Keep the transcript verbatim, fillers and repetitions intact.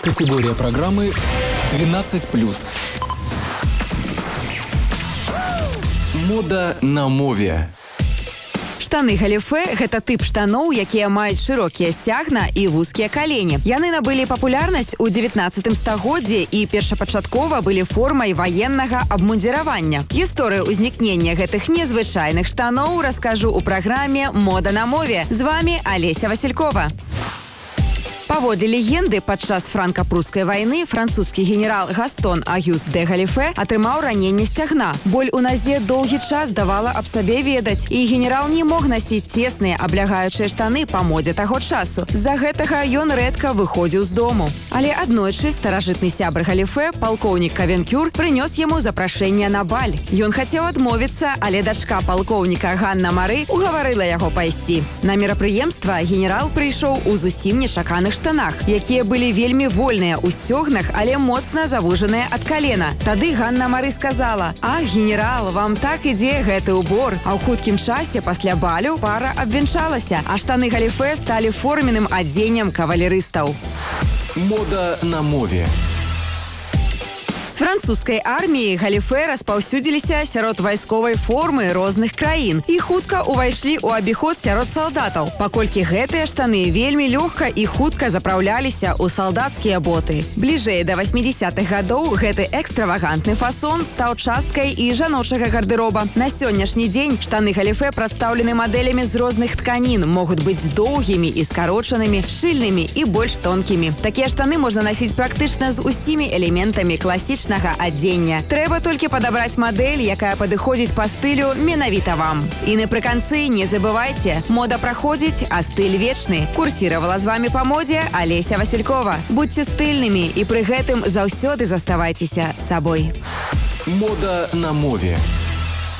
Категория программы двенадцать плюс. Мода на мове. Штаны галіфе – гэта тып штаноў, якія маюць шырокія сцягна і вузкія калені. Яны набылі папулярнасць у дзевятнаццатым стагоддзі і першапачаткова былі формай ваеннага абмундзіравання. Гісторыю ўзнікнення гэтых незвычайных штаноў раскажу ў праграме «Мода на мове». З вами Олеся Василькова. Паводле легенды, падчас франка-прускай вайны французскі генерал Гастон Агюст де Галіфе атрымаў раненне сцягна. Боль у назе доўгі час давала аб сабе ведаць, і генерал не мог насіць цесныя аблягаючыя штаны па модзе таго часу. З-за гэтага ён рэдка выходзіў з дому. Але аднойчы старажытны сябр Галіфе, палкоўнік Кавенкюр, прынёс яму запрашэнне на баль. Ён хацеў адмовіцца, але дачка палкоўніка Ганна Мары угаварыла яго пайсці. На мерапрыемства генерал прыйшоў у зусім нечаканых штанах, якія былі вельмі вольныя ў сцёгнах, але моцна завужаныя ад калена. Тады Ганна Мары сказала: «Ах, генерал, вам так ідзе гэты ўбор». А ў хуткім часе пасля балю пара абвянчалася, а штаны галіфе сталі форменным адзеннем кавалерыстаў. Мода на мове. З французскай арміі галіфе распаўсюдзіліся сярод вайсковай формы розных краін і хутка ўвайшлі ў абіход сярод салдатаў, паколькі гэтыя штаны вельмі лёгка і хутка запраўляліся ў салдацкія боты. Бліжэй да васьмідзесятых гадоў гэты экстравагантны фасон стаў часткай і жаночага гардыроба. На сённяшні дзень штаны галіфе прадстаўлены мадэлямі з розных тканін, могуць быць доўгімі і скарочанымі, шчыльнымі і больш тонкімі. Такія штаны можна насіць практычна з усімі элементамі класічнага адзення. Трэба толькі падабраць мадэль, якая падыходзіць па стылю менавіта вам. І напрыканцы не забывайце, мода праходзіць, а стыль вечны. Курсіравала з вами па модзе Олеся Василькова. Будьце стыльнымі і пры гэтым заўсёды заставайцеся сабой. Мода на мове.